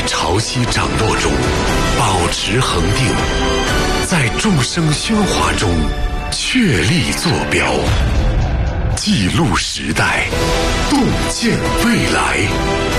潮汐涨落中保持恒定，在众生喧哗中确立坐标，记录时代，洞见未来。